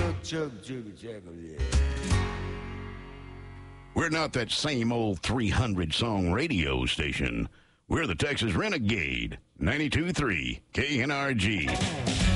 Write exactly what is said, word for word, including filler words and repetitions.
chug, chug, chug, chug, yeah. We're not that same old three hundred song radio station. We're the Texas Renegade, ninety-two point three K N R G.